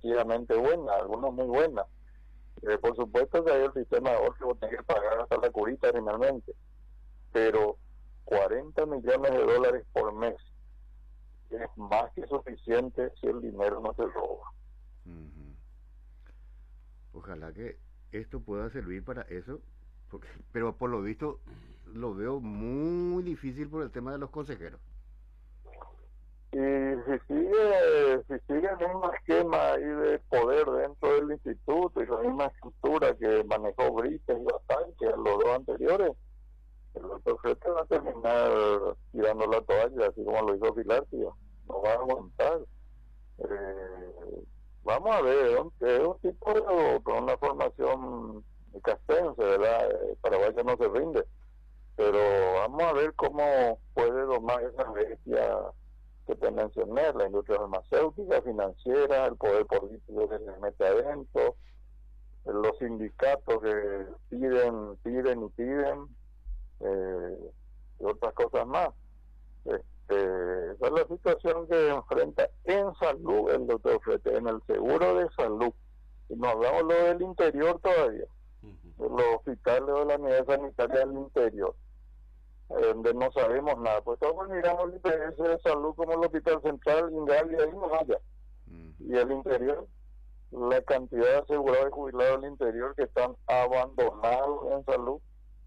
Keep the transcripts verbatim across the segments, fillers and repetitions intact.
relativamente buenas, algunas muy buenas. Eh, por supuesto que hay el sistema de ahorro que vos tenés que pagar hasta la curita finalmente, pero cuarenta millones de dólares por mes es más que suficiente si el dinero no se roba. Ujú. Ojalá que esto pueda servir para eso, porque, pero por lo visto lo veo muy difícil por el tema de los consejeros. Y si sigue, si sigue el mismo esquema ahí de poder dentro del instituto y la misma estructura que manejó Brites y Batán, que los dos anteriores, el doctor Fete va a terminar tirando la toalla, así como lo hizo Filartia, no va a aguantar. Eh, vamos a ver, es un, es un tipo de, con una formación castense, ¿verdad? Eh, Paraguay no se rinde, pero vamos a ver cómo puede domar esa bestia que te mencioné, la industria farmacéutica, financiera, el poder político que se mete adentro, los sindicatos que piden, piden y piden, eh, y otras cosas más. Este, esa es la situación que enfrenta en salud el doctor Fete, en el seguro de salud. Y no hablamos lo del interior todavía, uh-huh. de los hospitales o de la unidad sanitaria del interior, donde no sabemos nada. Pues todos miramos el I P S de salud como el Hospital Central, Ingal, y ahí no vaya. Uh-huh. Y el interior, la cantidad de asegurados y jubilados del interior que están abandonados en salud.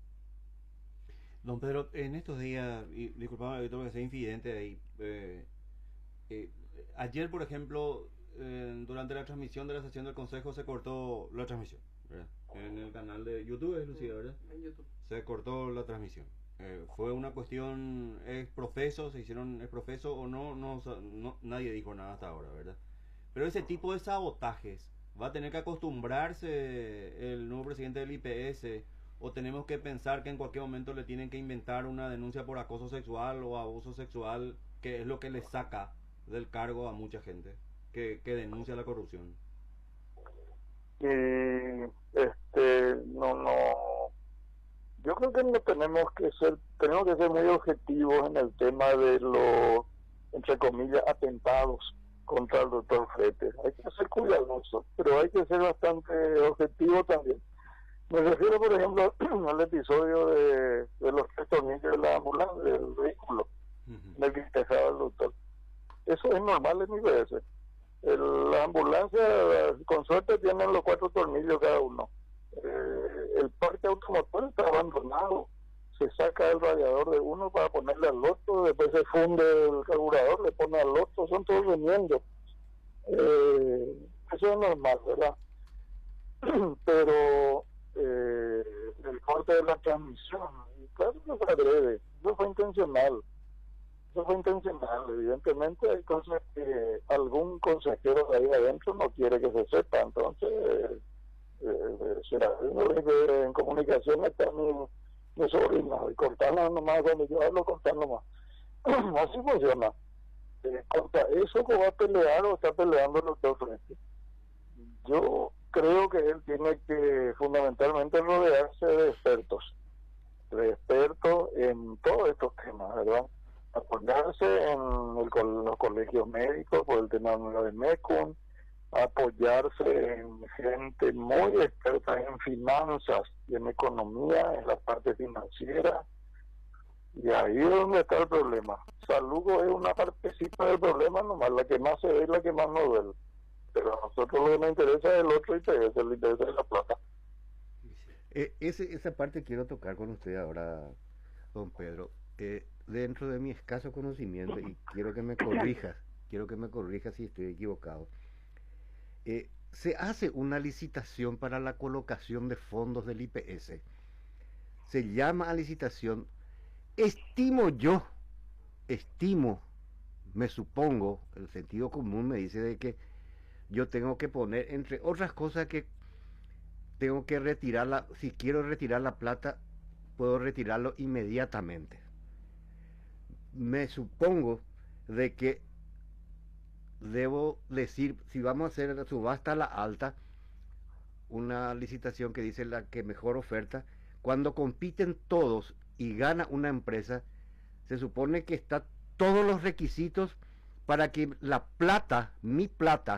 Don Pedro, en estos días, y disculpame, yo tengo que ser infidente ahí. Eh, eh, ayer, por ejemplo, eh, durante la transmisión de la sesión del Consejo se cortó la transmisión, ¿verdad? En el canal de YouTube, es Lucía, ¿verdad? En YouTube. Se cortó la transmisión. Eh, fue una cuestión ex profeso, se hicieron ex profeso o no, no, no, nadie dijo nada hasta ahora, ¿verdad? Pero ese tipo de sabotajes, ¿va a tener que acostumbrarse el nuevo presidente del I P S? ¿O tenemos que pensar que en cualquier momento le tienen que inventar una denuncia por acoso sexual o abuso sexual, que es lo que le saca del cargo a mucha gente que, que denuncia la corrupción? Y este, no, no, yo creo que no tenemos que ser, tenemos que ser muy objetivos en el tema de los, entre comillas, atentados contra el doctor Fete. Hay que ser cuidadosos, pero hay que ser bastante objetivo también. Me refiero, por ejemplo, al episodio de, de los tres tornillos de la ambulancia, del vehículo, uh-huh. del que quejaba el doctor. Eso es normal en mi I P S. El, la ambulancia, con suerte, tienen los cuatro tornillos cada uno. Eh, el parque automotor está abandonado. Se saca el radiador de uno para ponerle al otro, después se funde el carburador, le pone al otro, son todos remiendos. Eh, eso es normal, ¿verdad? Pero eh, el corte de la transmisión, claro que fue breve, eso fue intencional, eso fue intencional, evidentemente hay cosas que algún consejero de ahí adentro no quiere que se sepa, entonces eh, eh, será en comunicación está mi, mi sobrina, y cortarla nomás, cuando yo hablo cortarla nomás, así funciona. Eh, contra eso que va a pelear o está peleando el doctor Frente. Yo creo que él tiene que fundamentalmente rodearse de expertos, de expertos en todos estos temas, ¿verdad? Apoyarse en el, los colegios médicos por el tema de MECUN, apoyarse en gente muy experta en finanzas y en economía, en la parte financiera, y ahí es donde está el problema. Salud es una partecita del problema, nomás la que más se ve y la que más nos duele. Pero a nosotros lo que nos interesa es el otro I P S, el I P S de la plata. Eh, ese, esa parte quiero tocar con usted ahora, don Pedro. Eh, dentro de mi escaso conocimiento, y quiero que me corrijas, quiero que me corrijas si estoy equivocado, eh, se hace una licitación para la colocación de fondos del I P S. Se llama a licitación, estimo yo, estimo, me supongo, el sentido común me dice de que yo tengo que poner, entre otras cosas, que tengo que retirarla, si quiero retirar la plata, puedo retirarlo inmediatamente. Me supongo de que debo decir, si vamos a hacer la subasta a la alta, una licitación que dice la que mejor oferta, cuando compiten todos y gana una empresa, se supone que está todos los requisitos para que la plata, mi plata,